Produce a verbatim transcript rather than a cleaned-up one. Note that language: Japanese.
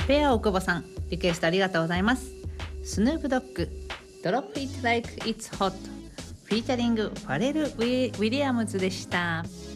フェア大久保さん、リクエストありがとうございます。スヌープドッグ Drop It Like It's Hot フィーチャリングファレル・ウィリアムズでした。